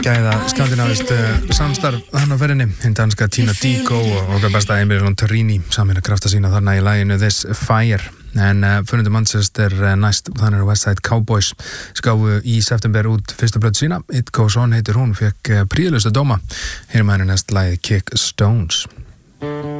gæða skandinavist samstarf hann á ferðinni, hinn danska Tina Dico og okkar besta Emiliano Torrini saman að krafta sína þarna í laginu This Fire. En funnandi Manchester næst, þannig er West Side Cowboys skáfu í september út fyrstu plötu sína. It Goes On heitir hún, fekk príðilegustu dóma. Hér með henni næst lagið Kick Stones.